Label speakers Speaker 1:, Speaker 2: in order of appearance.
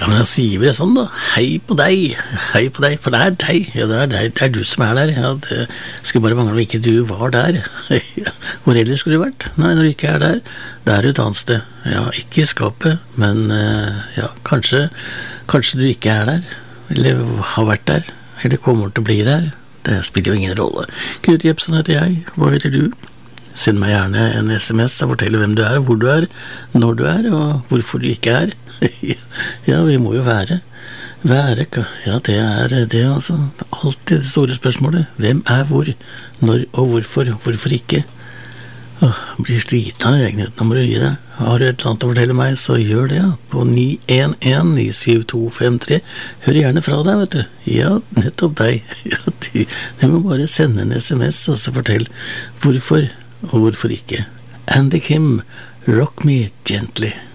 Speaker 1: Ja, men da sier vi det sånn da. Hei på deg, for det er deg. Ja, det er du som er der. Ja, det skulle bare mangle om ikke du var der. Ja, hvor ellers skulle du vært? Nei, når du ikke er der, det er et annet sted. Ja, ikke i skapet, men ja, kanskje du ikke er der, eller har vært der, eller kommer til å bli der. Det spiller jo ingen rolle. Knut Jepsen heter jeg, hva heter du? Send meg gjerne en SMS og fortell hvem du er, hvor du er, når du er, og hvorfor du ikke er. Ja, vi må jo være. Ja, det er det altså. Det er alltid det store spørsmålet. Hvem er hvor, når og hvorfor ikke? Jeg blir sliten av det, Knut. Nå må du gi deg. Har du et eller annet å fortelle meg, så gjør det, ja. På 911-97253. Hør gjerne fra deg, vet du. Ja, nettopp deg. Ja, du må bare sende en SMS, og så fortell hvorfor og hvorfor ikke. Andy Kim, Rock Me Gently.